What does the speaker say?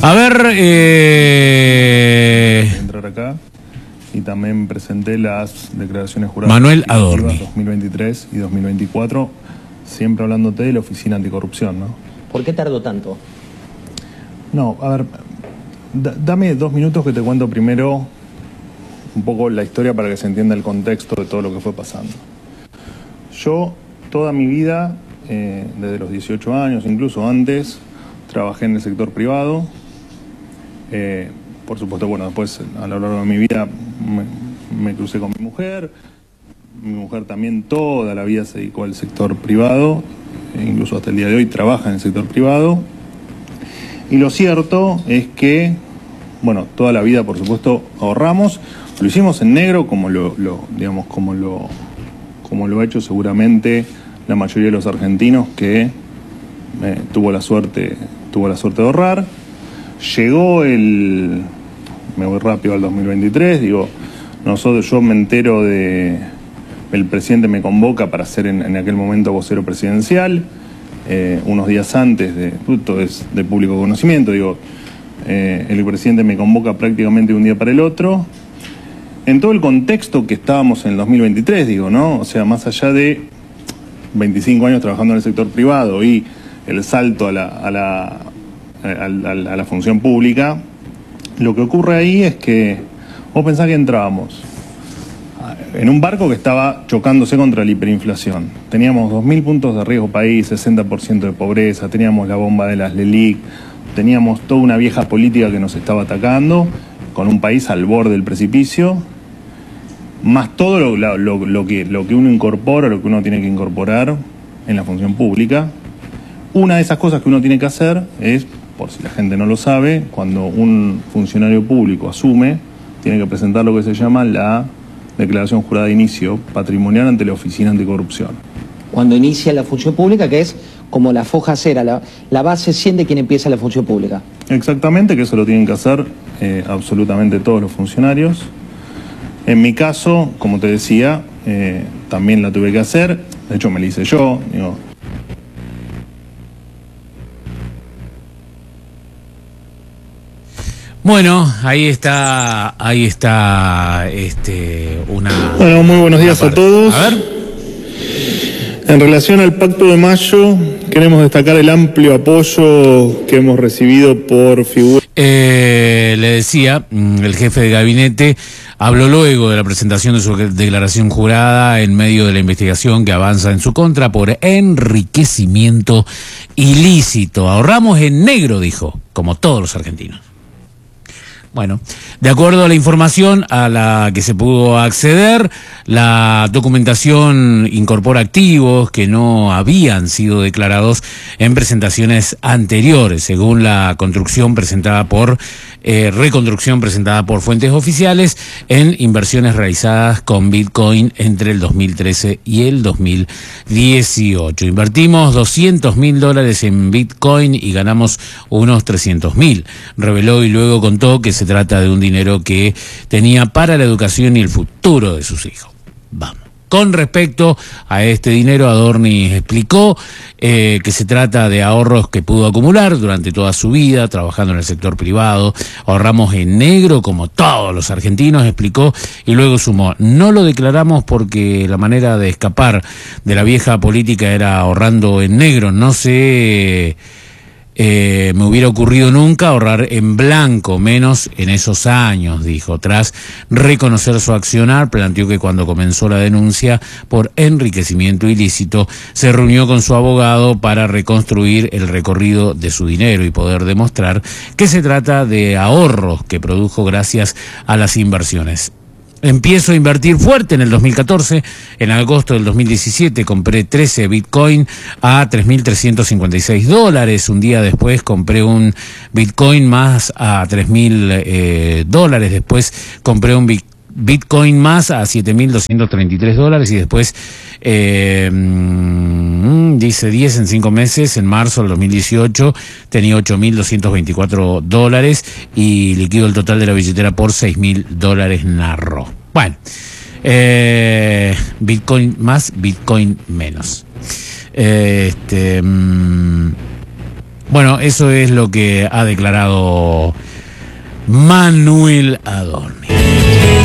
A ver, entrar acá y también presenté las declaraciones juradas Manuel Adorni 2023 y 2024, siempre hablándote de la Oficina Anticorrupción, ¿no? ¿Por qué tardó tanto? No, a ver, dame 2 minutos que te cuento primero un poco la historia para que se entienda el contexto de todo lo que fue pasando. Yo, toda mi vida, desde los 18 años, incluso antes, trabajé en el sector privado. Por supuesto, bueno, después a lo largo de mi vida me crucé con mi mujer. Mi mujer también toda la vida se dedicó al sector privado, e incluso hasta el día de hoy trabaja en el sector privado. Y lo cierto es que, bueno, toda la vida, por supuesto, ahorramos. Lo hicimos en negro, como lo ha hecho seguramente la mayoría de los argentinos que tuvo la suerte de ahorrar. Llegó me voy rápido al 2023, yo me entero el presidente me convoca para ser en aquel momento vocero presidencial, unos días antes, esto es de público conocimiento, el presidente me convoca prácticamente de un día para el otro, en todo el contexto que estábamos en el 2023, ¿no? O sea, más allá de 25 años trabajando en el sector privado y el salto a la función pública, lo que ocurre ahí es que vos pensás que entrábamos en un barco que estaba chocándose contra la hiperinflación. Teníamos 2.000 puntos de riesgo país, 60% de pobreza, teníamos la bomba de las LELIC, teníamos toda una vieja política que nos estaba atacando, con un país al borde del precipicio, más todo lo que uno incorpora, lo que uno tiene que incorporar en la función pública. Una de esas cosas que uno tiene que hacer es, por si la gente no lo sabe, cuando un funcionario público asume, tiene que presentar lo que se llama la declaración jurada de inicio patrimonial ante la Oficina Anticorrupción. Cuando inicia la función pública, que es como la foja cera, la base 100 de quien empieza la función pública. Exactamente, que eso lo tienen que hacer absolutamente todos los funcionarios. En mi caso, como te decía, también la tuve que hacer, de hecho me la hice yo, Bueno, ahí está una... Bueno, muy buenos días a todos. A ver. En relación al Pacto de Mayo, queremos destacar el amplio apoyo que hemos recibido por figuras. Le decía, el jefe de gabinete habló luego de la presentación de su declaración jurada en medio de la investigación que avanza en su contra por enriquecimiento ilícito. Ahorramos en negro, dijo, como todos los argentinos. Bueno, de acuerdo a la información a la que se pudo acceder, la documentación incorpora activos que no habían sido declarados en presentaciones anteriores, según la reconstrucción presentada por fuentes oficiales en inversiones realizadas con Bitcoin entre el 2013 y el 2018. Invertimos $200.000 en Bitcoin y ganamos unos 300.000, reveló, y luego contó que se trata de un dinero que tenía para la educación y el futuro de sus hijos. Vamos. Con respecto a este dinero, Adorni explicó que se trata de ahorros que pudo acumular durante toda su vida, trabajando en el sector privado. Ahorramos en negro como todos los argentinos, explicó, y luego sumó: no lo declaramos porque la manera de escapar de la vieja política era ahorrando en negro. No sé... me hubiera ocurrido nunca ahorrar en blanco, menos en esos años, dijo. Tras reconocer su accionar, planteó que cuando comenzó la denuncia por enriquecimiento ilícito, se reunió con su abogado para reconstruir el recorrido de su dinero y poder demostrar que se trata de ahorros que produjo gracias a las inversiones. Empiezo a invertir fuerte en el 2014. En agosto del 2017 compré 13 Bitcoin a $3.356. Un día después compré un Bitcoin más a $3.000. Después compré un Bitcoin más a $7.233 y después dice 10 en 5 meses. En marzo del 2018 tenía $8.224 y liquido el total de la billetera por $6.000, narró. Bueno, Bitcoin más, Bitcoin menos. Bueno, eso es lo que ha declarado Manuel Adorni.